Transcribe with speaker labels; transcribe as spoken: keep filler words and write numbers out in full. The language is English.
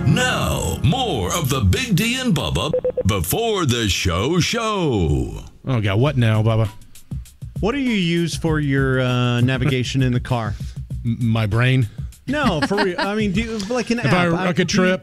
Speaker 1: Now, more of the Big D and Bubba before the show show.
Speaker 2: Oh, God. What now, Bubba?
Speaker 3: What do you use for your uh, navigation in the car?
Speaker 2: M- my brain.
Speaker 3: No, for real. I mean, do you, like an
Speaker 2: If
Speaker 3: app.
Speaker 2: I wreck a
Speaker 3: do you-
Speaker 2: trip.